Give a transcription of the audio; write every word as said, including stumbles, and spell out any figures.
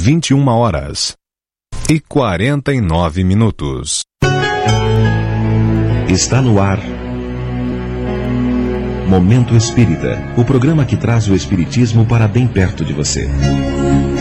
vinte e uma horas e quarenta e nove minutos. Está no ar Momento Espírita, o programa que traz o espiritismo para bem perto de você.